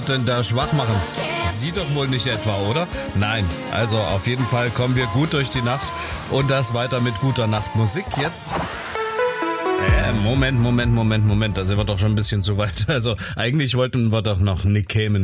denn da schwach machen? Sie doch wohl nicht etwa, oder? Nein, also auf jeden Fall kommen wir gut durch die Nacht und das weiter mit guter Nachtmusik jetzt. Moment, da sind wir doch schon ein bisschen zu weit. Also eigentlich wollten wir doch noch Nick Cayman